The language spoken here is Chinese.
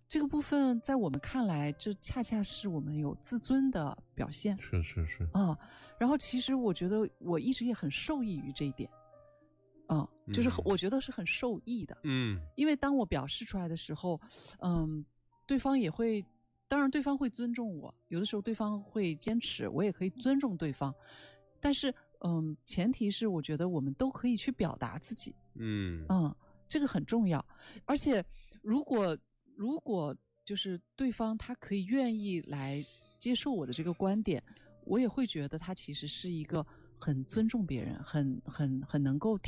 这个部分在我们看来，这恰恰是我们有自尊的表现。 是是是啊，然后其实我觉得我一直也很受益于这一点。就是我觉得是很受益的。因为当我表示出来的时候，对方也会，当然对方会尊重我，有的时候对方会坚持，我也可以尊重对方。但是前提是我觉得我们都可以去表达自己。这个很重要。而且如果就是对方他可以愿意来接受我的这个观点，我也会觉得他其实是一个很尊重别人，很能够